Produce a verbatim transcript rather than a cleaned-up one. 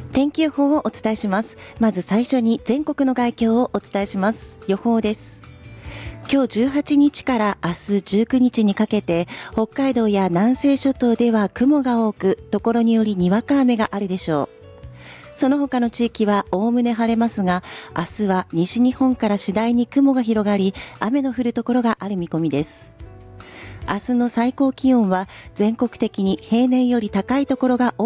天気予報をお伝えします。まず最初に全国の概況をお伝えします。予報です。今日じゅうはちにちから明日じゅうくにちにかけて、北海道や南西諸島では雲が多く、ところによりにわか雨があるでしょう。その他の地域はおおむね晴れますが、明日は西日本から次第に雲が広がり、雨の降るところがある見込みです。明日の最高気温は全国的に平年より高いところが多